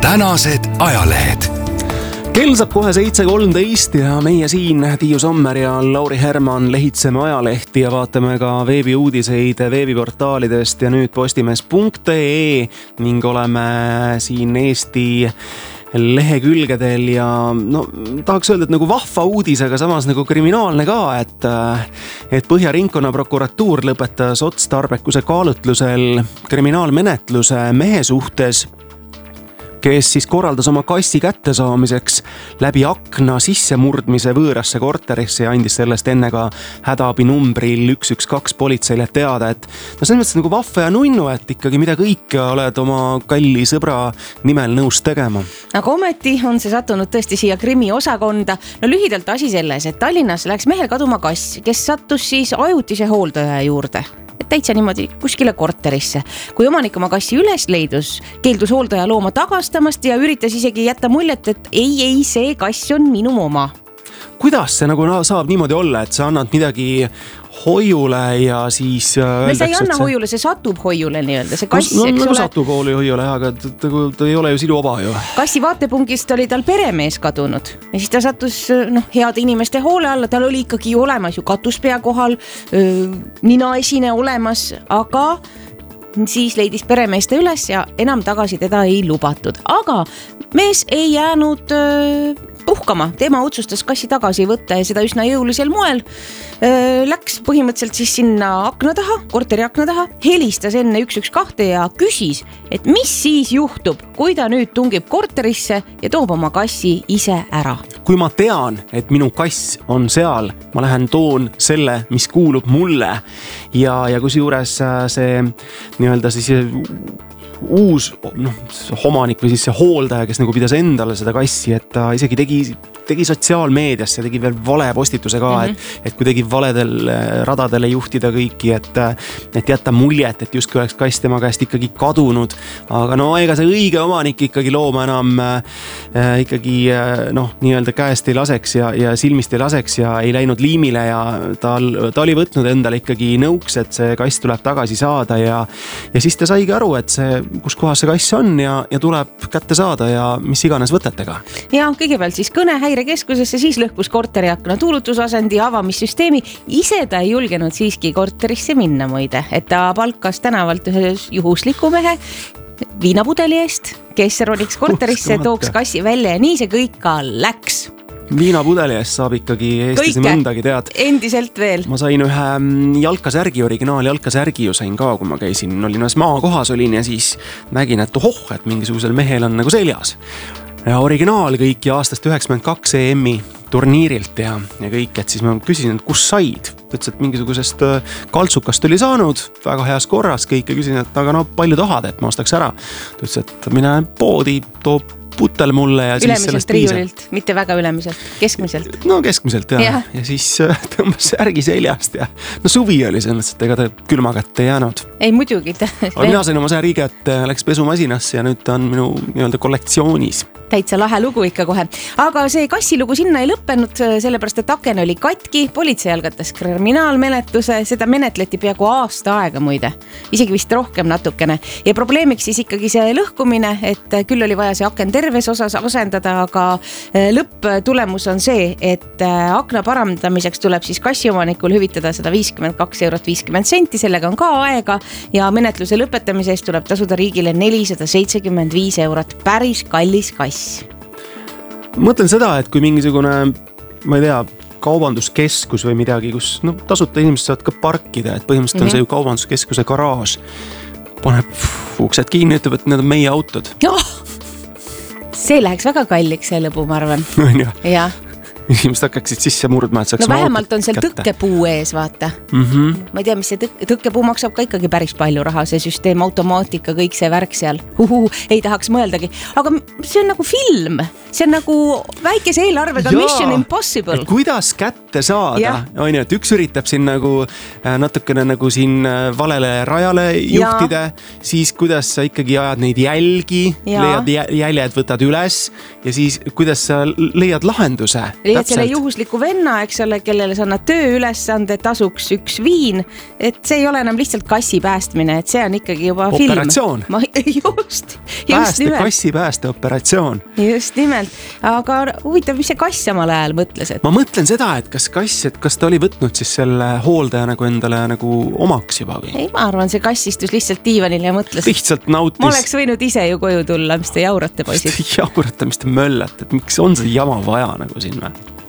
tänased ajalehed. Kell saab kohe 7.13 ja meie siin, Tiiu Sommer ja Lauri Herman, lehitseme ajalehti ja vaatame ka veebiuudiseid veebiportaalidest ja nüüd postimees.ee ning oleme siin Eesti lehekülgedel ja tahaks öelda, et nagu vahva uudis, aga samas nagu kriminaalne ka, et Põhja ringkonnaprokuratuur lõpetas otstarbekuse kaalutlusel kriminaalmenetluse mehe suhtes, kes siis korraldas oma kassi kättesaamiseks läbi akna sissemurdmise võõrasse korterisse ja andis sellest enne ka hädaabinumbril 112 politseile teada, et selles mõttes nagu vahva ja nunnu, et ikkagi mida kõike oled oma kalli sõbra nimel nõus tegema. Aga ometi on see sattunud tõesti siia krimi osakonda. Lühidalt asi selles, et Tallinnas läks mehel kaduma kass, kes sattus siis ajutise hooldaja juurde. Täitsa niimoodi kuskile korterisse. Kui omanik oma kassi üles leidus, keeldus hooldaja looma tagastamast ja üritas isegi jätta muljet, et ei, see kass on minu oma. Kuidas see nagu saab niimoodi olla, et sa annad midagi hoiule ja siis sa ei anna hoiule, see satub hoiule nii-öelda, see kass, eks ole. Satub hoiule, aga ta ei ole ju sinu oma ju. Kassi vaatepungist oli tal peremees kadunud ja siis ta sattus heade inimeste hoole alla, tal oli ikkagi olemas ju katuspea kohal, ninaesine olemas, aga siis leidis peremeeste üles ja enam tagasi teda ei lubatud. Aga mees ei jäänud puhkama, tema otsustas kassi tagasi võtta ja seda üsna jõulisel moel. Läks põhimõtteliselt siis sinna akna taha, korteri akna taha, helistas enne 112 ja küsis, et mis siis juhtub, kui ta nüüd tungib korterisse ja toob oma kassi ise ära. Kui ma tean, et minu kass on seal, ma lähen toon selle, mis kuulub mulle ja kus juures see nii-öelda siis uus omanik või siis see hooldaja, kes nagu pidas endale seda kassi, et ta isegi tegi sotsiaalmeediasse, tegi veel vale postituse ka, et kuidagi valedel radadele juhtida kõiki, et jätta muljet, et justkui oleks kass tema käest ikkagi kadunud, aga ega see õige omanik ikkagi looma enam ikkagi nii-öelda käest ei laseks ja silmist ei laseks ja ei läinud liimile ja ta oli võtnud endale ikkagi nõuks, et see kass tuleb tagasi saada ja siis ta saigi aru, et see kus kohas see kass on ja tuleb kätte saada ja mis iganes võtetega. Ja kõigepealt siis kõne häirekeskusesse, siis lõhkus korteri akna tuulutusasendi avamissüsteemi. Ise ta ei julgenud siiski korterisse minna muide, et ta palkas tänavalt ühe juhusliku mehe viinapudeli eest, kes roniks korterisse, tooks kassi välja ja nii see kõik ka läks. Viinapudeli eest saab ikkagi Eestis mõndagi tead. Endiselt veel. Ma sain ühe jalkasärgi, originaal jalkasärgi ju sain ka, kui ma käisin, olin ühes maakohas olin ja siis nägin, et et mingisugusel mehel on nagu seljas. Ja originaal kõik ja aastast 92 EM-i turniirilt ja kõik, et siis ma küsisin, et kus said. Ta ütles, et mingisugusest kaltsukast oli saanud, väga heas korras kõik ja küsin, et aga palju tahad, et ma ostaks ära. Ta ütles, et mine poodi, toob putel mulle ja siis ülemiselt sellest piisab. Riiulilt, mitte väga ülemiselt, keskmiselt. Keskmiselt ja siis tõmbas särgi seljast ja suvi oli selles, et ega ta külma kätte ei jäänud. Ei muidugi. Aga mina sain oma särgi kätte, läks pesumasinasse ja nüüd ta on minu nii-öelda kollektsioonis. Täitsa lahe lugu ikka kohe. Aga see kassilugu sinna ei lõppenud, sellepärast, et aken oli katki, politsei algatas kriminaalmenetluse, seda menetleti peaaegu aasta aega muide, isegi vist rohkem natukene. Ja probleemiks siis ikkagi see lõhkumine, et küll oli vaja see aken terves osas asendada, aga lõpptulemus on see, et akna parandamiseks tuleb siis kassiomanikul hüvitada 152 eurot 50 senti, sellega on ka aega ja menetluse lõpetamise eest tuleb tasuda riigile 475 eurot, päris kallis kass. Mõtlen seda, et kui mingisugune, ma ei tea, kaubanduskeskus või midagi, kus tasuta inimesed saavad ka parkida, et põhimõtteliselt on see ju kaubanduskeskuse garaaž, paneb uksed kinni, ütleb, et need on meie autod. See läheks väga kalliks see lõbu, ma arvan. Ja. Inimesed hakkaksid sisse murdma, et saaks vähemalt on seal tõkkepuu ees, vaata. Ma ei tea, mis see tõkkepuu maksab ka ikkagi päris palju raha, see süsteem, automaatika, kõik see värk seal. Ei tahaks mõeldagi. Aga see on nagu film. See on nagu väikese eelarvega Mission Impossible. Kuidas kätte saada? On ju, et üks üritab siin nagu natukene nagu siin valele rajale juhtida, siis kuidas sa ikkagi ajad neid jälgi, leiad jäljed, võtad üles ja siis kuidas sa leiad lahenduse. leiad selle juhusliku venna, eks ole, kellele sa annad tööülesande, tasuks üks viin, et see ei ole enam lihtsalt kassi päästmine, et see on ikkagi juba operatsioon. Film. Just nimelt. Kassi pääste operatsioon. Just nimelt, aga huvitav, mis see kass samal ajal mõtles? Ma mõtlen seda, et kas ta oli võtnud siis selle hooldaja nagu endale nagu omaks juba või? Ei, ma arvan, see kass istus lihtsalt diivanil ja mõtles. Lihtsalt nautis. Ma oleks võinud ise ju koju tulla, mis te jaurate, poisid. Mis te möllate, et miks on see jama vaja nagu sinna?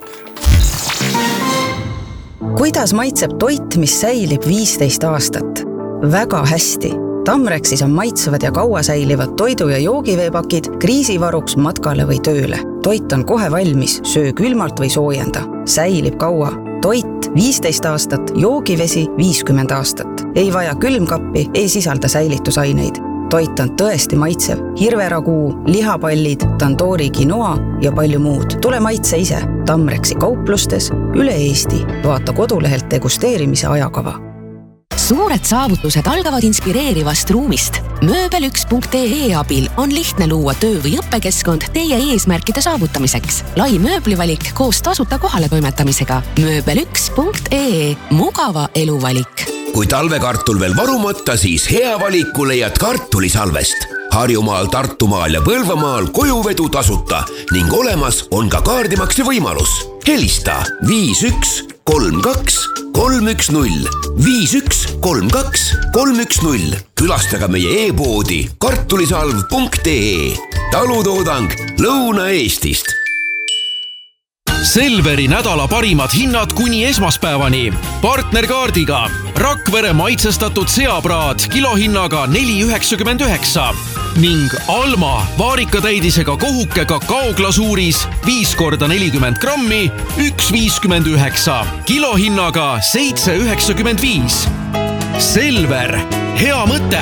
Kuidas maitseb toit, mis säilib 15 aastat? Väga hästi. Tamrexis on maitsevad ja kaua säilivad toidu- ja joogiveepakid kriisivaruks matkale või tööle. Toit on kohe valmis, söö külmalt või soojenda. Säilib kaua. Toit 15 aastat, joogivesi 50 aastat. Ei vaja külmkappi, ei sisalda säilitusaineid. Toit on tõesti maitsev. Hirveraguu, lihapallid, tandoori quinoa ja palju muud. Tule maitse ise. Tamrexi kauplustes üle Eesti. Vaata kodulehelt degusteerimise ajakava. Suured saavutused algavad inspireerivast ruumist. Mööbel1.ee abil on lihtne luua töö- või õppekeskkond teie eesmärkide saavutamiseks. Lai mööblivalik koos tasuta kohaletoimetamisega. Mööbel1.ee. Mugava eluvalik. Kui talvekartul veel varumata, siis hea valiku leiad kartulisalvest. Harjumaal, Tartumaal ja Põlvamaal kojuvedu tasuta ning olemas on ka kaardimakse võimalus. Helista 5132 310 5132 310. Külastaga meie e-poodi kartulisalv.ee. Talutoodang Lõuna-Eestist. Selveri nädala parimad hinnad kuni esmaspäevani. Partnerkaardiga Rakvere maitsestatud seapraad kilohinnaga 4,99 ning Alma vaarikatäidisega kohuke kakaoglasuuris 5x40 grammi 1,59 kilohinnaga 7,95. Selver, hea mõte!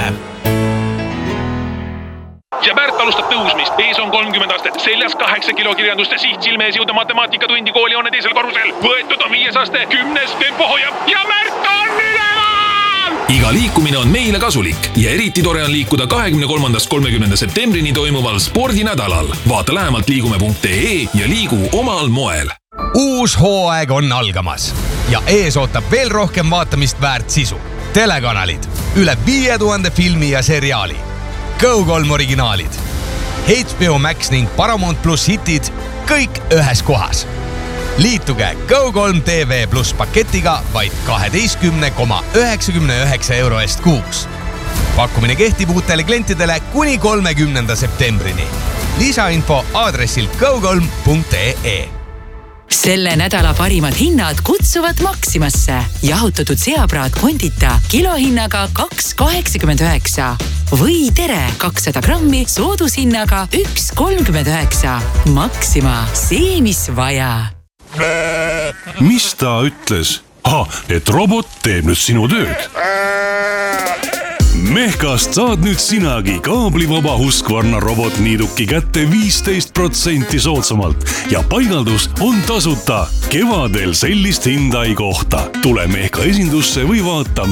Ja Märt alustab tõusmist. Ees on 30 astet. Seljas 8 kilo kirjanduste siht silmees jõuda matemaatikatundi kooli on teisel korrusel. Võetud on 5 aste. 10 tempo hoiab ja Märt on üleval! Iga liikumine on meile kasulik ja eriti tore on liikuda 23. 30. septembrini toimuval spordinädalal. Vaata lähemalt liigume.ee ja liigu omal moel. Uus hooaeg on algamas ja ees ootab veel rohkem vaatamist väärt sisu. Telekanalid, üle 5000 filmi ja seriaali. Go3 originaalid, HBO Max ning Paramount Plus hitid, kõik ühes kohas. Liituge Go3 TV Plus paketiga vaid 12,99 euro eest kuus. Pakkumine kehtib uutele klientidele kuni 30. septembrini. Lisainfo aadressil go3.ee. Selle nädala parimad hinnad kutsuvad Maximasse. Jahutatud seapraad kondita kilohinnaga 2,89 või tere 200 grammi soodushinnaga 1,39. Maxima, see mis vaja. Mis ta ütles? Et robot teeb nüüd sinu tööd. Mehkast saad nüüd sinagi kaablivaba Husqvarna robotniiduki kätte 15% soodsamalt ja paigaldus on tasuta. Kevadel sellist hinda ei kohta. Tule Mehka esindusse või vaata